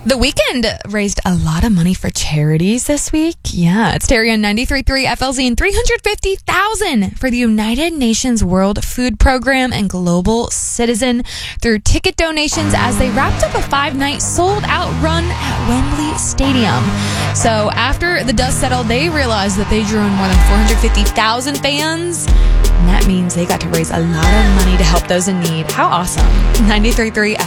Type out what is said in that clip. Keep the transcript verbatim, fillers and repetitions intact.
The Weeknd raised a lot of money for charities this week. Yeah, it's Terry on ninety-three point three F L Z and three hundred fifty thousand dollars for the United Nations World Food Program and Global Citizen through ticket donations as they wrapped up a five-night sold-out run at Wembley Stadium. So after the dust settled, they realized that they drew in more than four hundred fifty thousand fans. And that means they got to raise a lot of money to help those in need. How awesome. ninety-three point three F